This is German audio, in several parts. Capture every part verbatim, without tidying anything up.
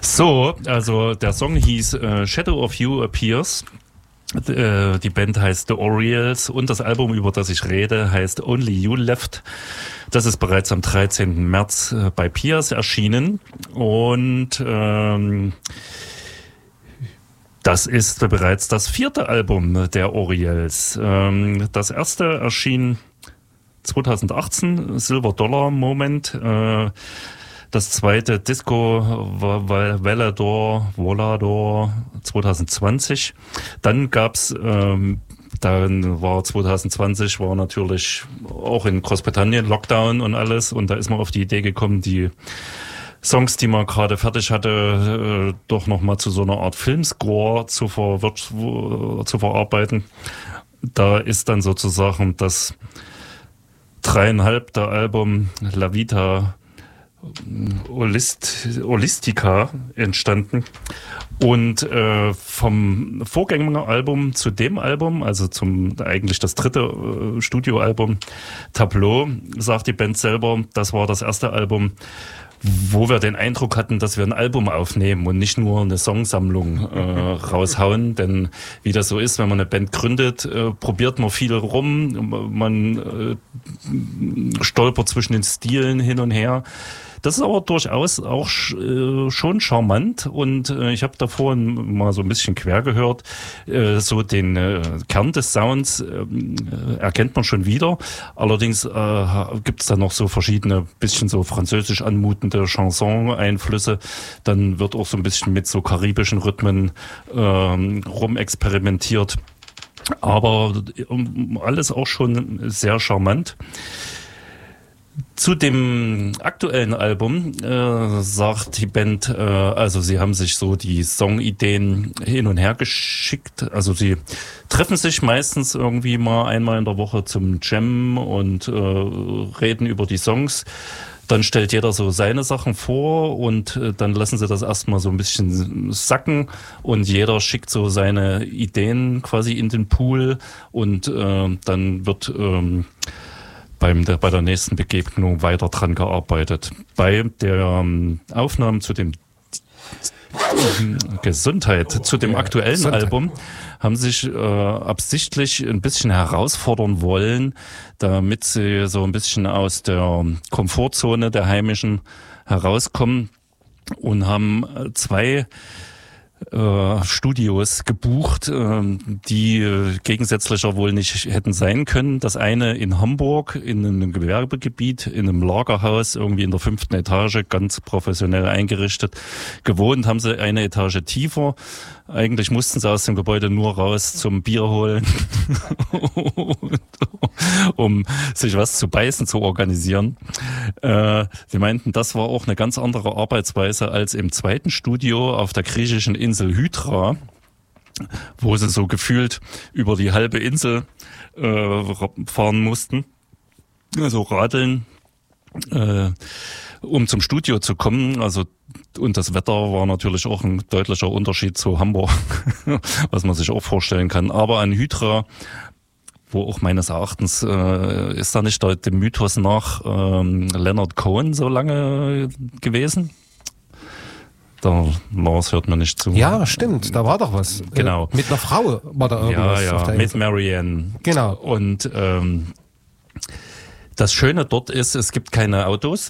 So, also der Song hieß äh, Shadow of You Appears. Äh, die Band heißt The Orioles und das Album, über das ich rede, heißt Only You Left. Das ist bereits am dreizehnten März äh, bei Piers erschienen und ähm, das ist bereits das vierte Album der Orioles. Ähm, das erste erschien zweitausendachtzehn, Silver Dollar Moment. Äh, das zweite Disco Volador, Volador zwanzig zwanzig. Dann gab's, ähm, dann war zwanzig zwanzig, war natürlich auch in Großbritannien Lockdown und alles. Und da ist man auf die Idee gekommen, die Songs, die man gerade fertig hatte, äh, doch nochmal zu so einer Art Filmscore zu, ver zu verarbeiten. Da ist dann sozusagen das dreieinhalbte Album La Vita Holist, Holistica entstanden. Und äh, vom Vorgängeralbum zu dem Album, also zum eigentlich das dritte äh, Studioalbum Tableau, sagt die Band selber, das war das erste Album, wo wir den Eindruck hatten, dass wir ein Album aufnehmen und nicht nur eine Songsammlung äh, raushauen. Denn wie das so ist, wenn man eine Band gründet, äh, probiert man viel rum, man äh, stolpert zwischen den Stilen hin und her. Das ist aber durchaus auch äh, schon charmant und äh, ich habe da vorhin mal so ein bisschen quer gehört, äh, so den äh, Kern des Sounds äh, erkennt man schon wieder. Allerdings äh, gibt es da noch so verschiedene, bisschen so französisch anmutende Chanson-Einflüsse. Dann wird auch so ein bisschen mit so karibischen Rhythmen äh, rumexperimentiert. Aber äh, alles auch schon sehr charmant. Zu dem aktuellen Album äh, sagt die Band, äh, also sie haben sich so die Songideen hin und her geschickt. Also sie treffen sich meistens irgendwie mal einmal in der Woche zum Jam und äh, reden über die Songs. Dann stellt jeder so seine Sachen vor und äh, dann lassen sie das erstmal so ein bisschen sacken und jeder schickt so seine Ideen quasi in den Pool und äh, dann wird ähm, Beim, der, bei der nächsten Begegnung weiter dran gearbeitet. Bei der ähm, Aufnahmen zu dem Gesundheit, zu dem aktuellen Gesundheit. Album haben sich äh, absichtlich ein bisschen herausfordern wollen, damit sie so ein bisschen aus der Komfortzone der Heimischen herauskommen und haben zwei Äh, Studios gebucht, äh, die äh, gegensätzlicher wohl nicht hätten sein können. Das eine in Hamburg, in einem Gewerbegebiet, in einem Lagerhaus, irgendwie in der fünften Etage, ganz professionell eingerichtet. Gewohnt haben sie eine Etage tiefer. Eigentlich mussten sie aus dem Gebäude nur raus zum Bier holen, um sich was zu beißen zu organisieren. Äh, sie meinten, das war auch eine ganz andere Arbeitsweise als im zweiten Studio auf der griechischen Insel Hydra, wo sie so gefühlt über die halbe Insel äh, fahren mussten, also radeln, äh, um zum Studio zu kommen. Also und das Wetter war natürlich auch ein deutlicher Unterschied zu Hamburg, was man sich auch vorstellen kann. Aber an Hydra, wo auch meines Erachtens äh, ist da nicht dem Mythos nach ähm, Leonard Cohen so lange gewesen? Der Lars hört mir nicht zu. Ja, stimmt, da war doch was. Genau. Äh, mit einer Frau war da irgendwas. Ja, ja, auf der mit Insel. Marianne. Genau. Und ähm, das Schöne dort ist, es gibt keine Autos.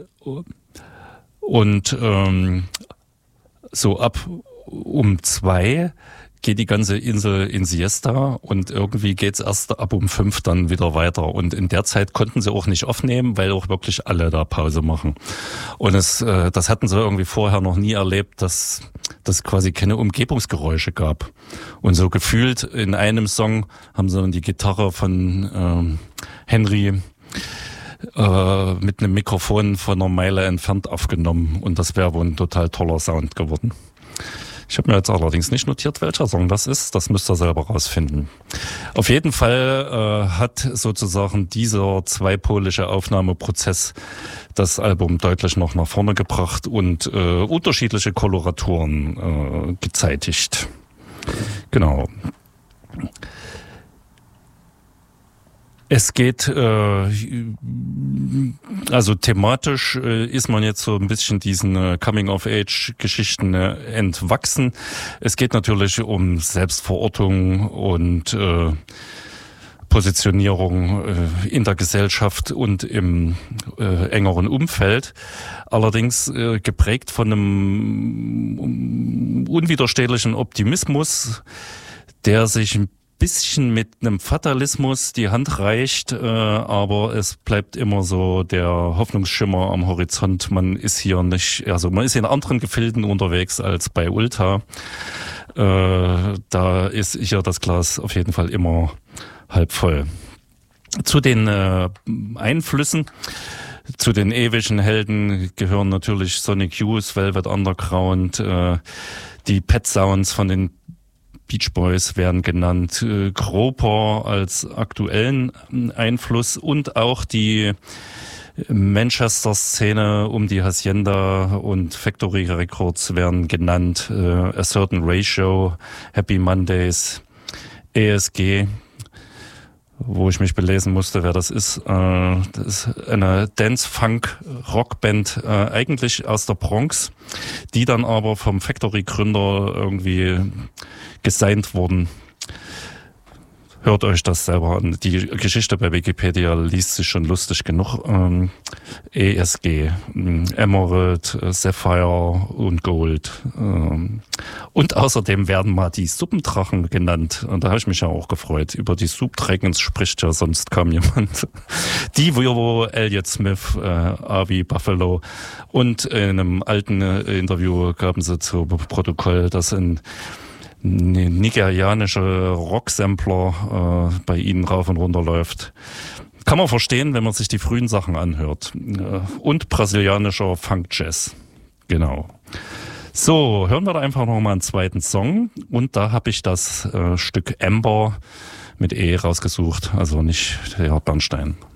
Und ähm, so ab um zwei geht die ganze Insel in Siesta und irgendwie geht's erst ab um fünf dann wieder weiter. Und in der Zeit konnten sie auch nicht aufnehmen, weil auch wirklich alle da Pause machen. Und es, äh, das hatten sie irgendwie vorher noch nie erlebt, dass das quasi keine Umgebungsgeräusche gab. Und so gefühlt in einem Song haben sie dann die Gitarre von ähm, Henry äh, mit einem Mikrofon von einer Meile entfernt aufgenommen und das wäre wohl ein total toller Sound geworden. Ich habe mir jetzt allerdings nicht notiert, welcher Song das ist. Das müsst ihr selber rausfinden. Auf jeden Fall äh, hat sozusagen dieser zweipolige Aufnahmeprozess das Album deutlich noch nach vorne gebracht und äh, unterschiedliche Koloraturen äh, gezeitigt. Genau. Es geht, äh, also thematisch äh, ist man jetzt so ein bisschen diesen äh, Coming-of-Age-Geschichten äh, entwachsen. Es geht natürlich um Selbstverortung und äh, Positionierung äh, in der Gesellschaft und im äh, engeren Umfeld. Allerdings äh, geprägt von einem um, unwiderstehlichen Optimismus, der sich ein bisschen mit einem Fatalismus die Hand reicht, äh, aber es bleibt immer so der Hoffnungsschimmer am Horizont. Man ist hier nicht, also man ist in anderen Gefilden unterwegs als bei Ulta. Äh, da ist hier das Glas auf jeden Fall immer halb voll. Zu den äh, Einflüssen, zu den ewigen Helden gehören natürlich Sonic Youth, Velvet Underground, äh, die Pet Sounds von den Beach Boys werden genannt, äh, Groper als aktuellen Einfluss und auch die Manchester-Szene um die Hacienda und Factory Records werden genannt, äh, A Certain Ratio, Happy Mondays, E S G, wo ich mich belesen musste, wer das ist. Äh, das ist eine Dance-Funk-Rockband, äh, eigentlich aus der Bronx, die dann aber vom Factory-Gründer irgendwie gesigned wurden. Hört euch das selber an. Die Geschichte bei Wikipedia liest sich schon lustig genug. Ähm, E S G, Emerald, Sapphire und Gold. Ähm, und außerdem werden mal die Suppendrachen genannt. Und da habe ich mich ja auch gefreut. Über die Soup Dragons spricht ja sonst kaum jemand. Die, wo Elliott Smith, äh, Avi Buffalo und in einem alten äh, Interview gaben sie zu Protokoll, dass ein nigerianische Rocksampler äh, bei ihnen rauf und runter läuft. Kann man verstehen, wenn man sich die frühen Sachen anhört. Äh, und brasilianischer Funk-Jazz. Genau. So, hören wir da einfach noch mal einen zweiten Song. Und da habe ich das äh, Stück Amber mit E rausgesucht, also nicht der Bernstein.